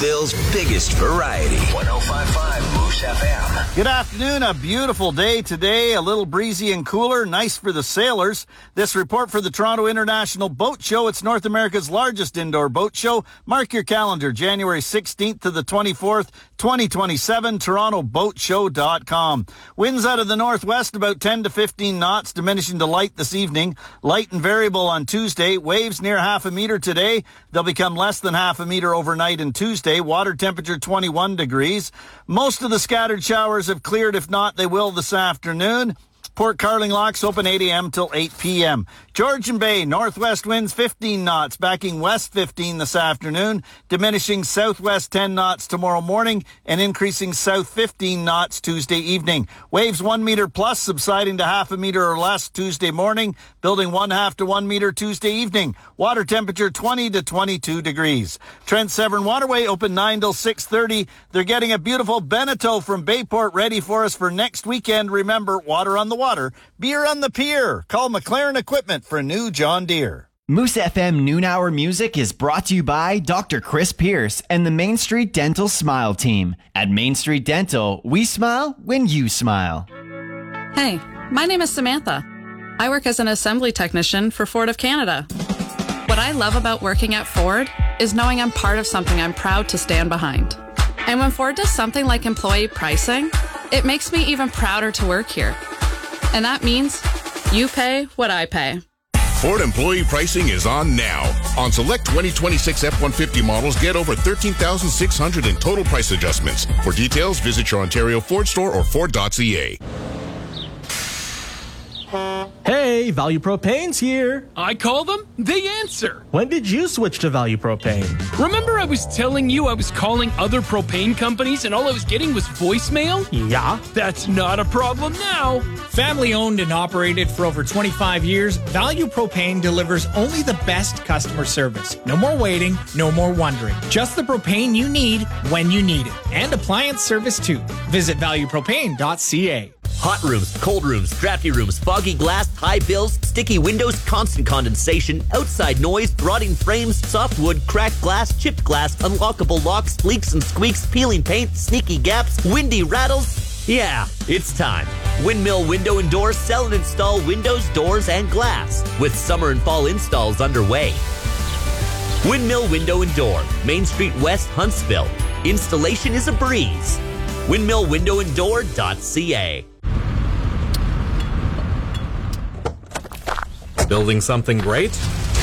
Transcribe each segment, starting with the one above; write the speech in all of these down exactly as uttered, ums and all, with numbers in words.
Huntsville's biggest variety. one oh five point five Moose F M. Good afternoon. A beautiful day today. A little breezy and cooler. Nice for the sailors. This report for the Toronto International Boat Show. It's North America's largest indoor boat show. Mark your calendar. January sixteenth to the twenty-fourth, twenty twenty-seven. Toronto Boat Show dot com. Winds out of the northwest about ten to fifteen knots, diminishing to light this evening. Light and variable on Tuesday. Waves near half a meter today. They'll become less than half a meter overnight and Tuesday. Water temperature twenty-one degrees. Most of the scattered showers have cleared. If not, they will this afternoon. Port Carling locks open eight a.m. till eight p.m. Georgian Bay, northwest winds fifteen knots, backing west fifteen this afternoon, diminishing southwest ten knots tomorrow morning, and increasing south fifteen knots Tuesday evening. Waves one meter plus, subsiding to half a meter or less Tuesday morning, building one half to one meter Tuesday evening. Water temperature twenty to twenty-two degrees. Trent Severn Waterway open nine till six thirty. They're getting a beautiful Beneteau from Bayport ready for us for next weekend. Remember, water on the water, beer on the pier. Call McLaren Equipment for a new John Deere. Moose F M Noon Hour Music is brought to you by Doctor Chris Pierce and the Main Street Dental Smile Team. At Main Street Dental, we smile when you smile. Hey, my name is Samantha. I work as an assembly technician for Ford of Canada. What I love about working at Ford is knowing I'm part of something I'm proud to stand behind. And when Ford does something like employee pricing, it makes me even prouder to work here. And that means you pay what I pay. Ford employee pricing is on now. On select twenty twenty-six F one fifty models, get over thirteen thousand six hundred in total price adjustments. For details, visit your Ontario Ford store or Ford dot C A. Hey, Value Propane's here. I call them, they answer. When did you switch to Value Propane? Remember I was telling you I was calling other propane companies and all I was getting was voicemail? Yeah. That's not a problem now. Family owned and operated for over twenty-five years, Value Propane delivers only the best customer service. No more waiting, no more wondering. Just the propane you need when you need it. And appliance service too. Visit value propane dot c a. Hot rooms, cold rooms, drafty rooms, foggy glass, high bills, sticky windows, constant condensation, outside noise, rotting frames, soft wood, cracked glass, chipped glass, unlockable locks, leaks and squeaks, peeling paint, sneaky gaps, windy rattles. Yeah, it's time. Windmill Window and Doors sell and install windows, doors, and glass with summer and fall installs underway. Windmill Window and Door, Main Street West, Huntsville. Installation is a breeze. windmill window and door dot c a. Building something great?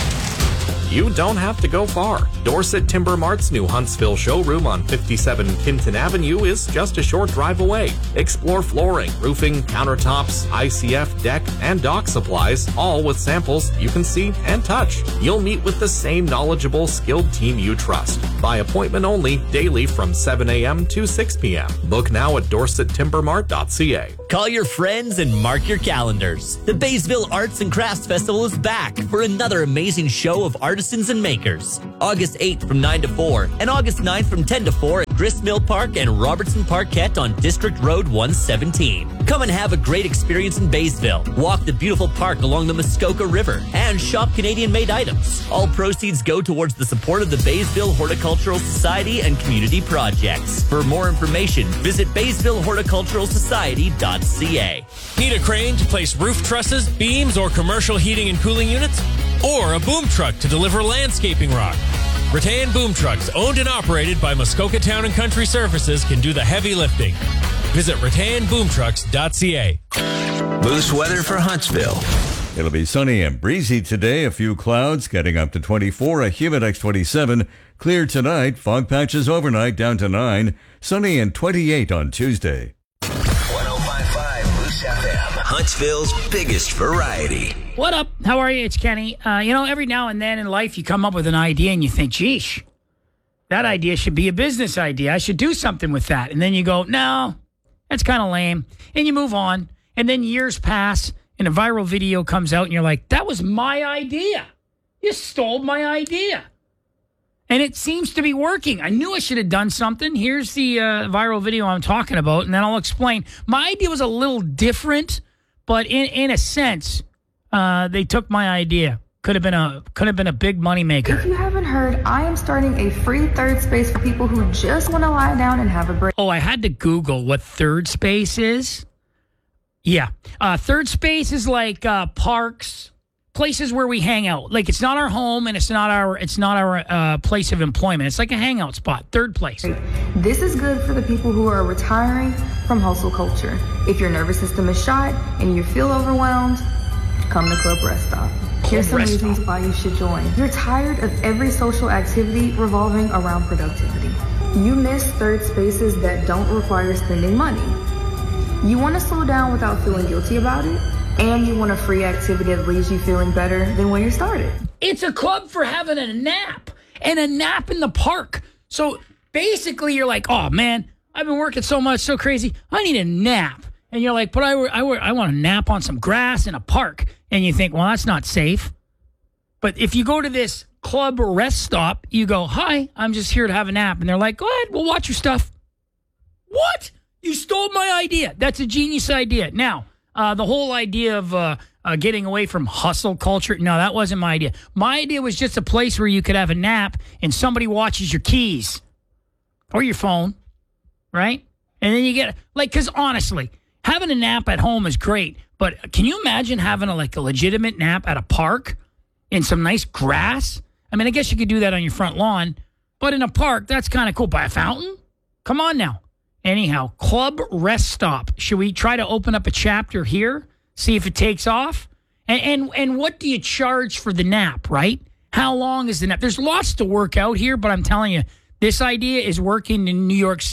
You don't have to go far. Dorset Timber Mart's new Huntsville showroom on fifty-seven Pinton Avenue is just a short drive away. Explore flooring, roofing, countertops, I C F, deck, and dock supplies, all with samples you can see and touch. You'll meet with the same knowledgeable, skilled team you trust. By appointment only, daily from seven a.m. to six p.m. Book now at dorset timber mart dot c a. Call your friends and mark your calendars. The Baysville Arts and Crafts Festival is back for another amazing show of artisans and makers. August eighth from nine to four and August ninth from ten to four at Gristmill Park and Robertson Parkette on District Road one seventeen. Come and have a great experience in Baysville. Walk the beautiful park along the Muskoka River and shop Canadian-made items. All proceeds go towards the support of the Baysville Horticultural Society and community projects. For more information, visit baysville horticultural society dot c a. Need a crane to place roof trusses, beams, or commercial heating and cooling units? Or a boom truck to deliver landscaping rock? Rattan Boom Trucks, owned and operated by Muskoka Town and Country Services, can do the heavy lifting. Visit rattan boom trucks dot c a. Moose weather for Huntsville. It'll be sunny and breezy today. A few clouds getting up to twenty-four. A humid X twenty-seven. Clear tonight. Fog patches overnight down to nine. Sunny and twenty-eight on Tuesday. one oh five point five Moose F M. Huntsville's biggest variety. What up? How are you? It's Kenny. Uh, you know, every now and then in life you come up with an idea and you think, geesh, that idea should be a business idea. I should do something with that. And then you go, no, that's kind of lame. And you move on. And then years pass and a viral video comes out and you're like, that was my idea. You stole my idea. And it seems to be working. I knew I should have done something. Here's the uh, viral video I'm talking about, and then I'll explain. My idea was a little different, but in, in a sense, uh, they took my idea. Could have been a could have been a big money maker. If you haven't heard, I am starting a free third space for people who just want to lie down and have a break. Oh, I had to Google what third space is. Yeah. Uh, third space is like uh, parks, places where we hang out. Like it's not our home and it's not our it's not our uh, place of employment. It's like a hangout spot. Third place. This is good for the people who are retiring from hustle culture. If your nervous system is shot and you feel overwhelmed, come to Club Rest Stop. Here's some reasons why you should join. You're tired of every social activity revolving around productivity. You miss third spaces that don't require spending money. You want to slow down without feeling guilty about it, and you want a free activity that leaves you feeling better than when you started. It's a club for having a nap, and a nap in the park. So basically you're like, oh man, I've been working so much, so crazy, I need a nap. And you're like, but I, I, I want to nap on some grass in a park. And you think, well, that's not safe. But if you go to this Club Rest Stop, you go, hi, I'm just here to have a nap. And they're like, go ahead, we'll watch your stuff. What? You stole my idea. That's a genius idea. Now, uh, the whole idea of uh, uh, getting away from hustle culture, no, that wasn't my idea. My idea was just a place where you could have a nap and somebody watches your keys or your phone, right? And then you get, like, because honestly, having a nap at home is great, but can you imagine having a like a legitimate nap at a park in some nice grass? I mean, I guess you could do that on your front lawn, but in a park, that's kind of cool. By a fountain? Come on now. Anyhow, Club Rest Stop. Should we try to open up a chapter here? See if it takes off? And and, and what do you charge for the nap, right? How long is the nap? There's lots to work out here, but I'm telling you, this idea is working in New York City.